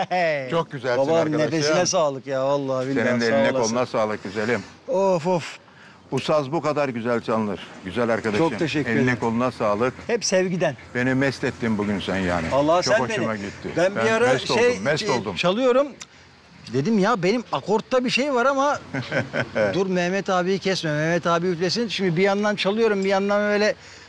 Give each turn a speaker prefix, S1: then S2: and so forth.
S1: Çok güzelsin
S2: Baba
S1: arkadaşım.
S2: nefesine sağlık ya vallahi billahi.
S1: Senin de
S2: sağ
S1: eline
S2: olasın.
S1: koluna sağlık güzelim.
S2: Of of.
S1: Bu saz bu kadar güzel çalınır. Güzel arkadaşım.
S2: Çok teşekkür
S1: Eline
S2: ederim.
S1: koluna sağlık.
S2: Hep sevgiden.
S1: Beni mest ettin bugün sen yani.
S2: Allah
S1: Çok
S2: sen
S1: hoşuma
S2: beni.
S1: gitti.
S2: Ben bir ara
S1: mest oldum.
S2: çalıyorum. Dedim ya benim akortta bir şey var ama dur Mehmet abiyi kesme. Mehmet abi üflesin. Şimdi bir yandan çalıyorum bir yandan böyle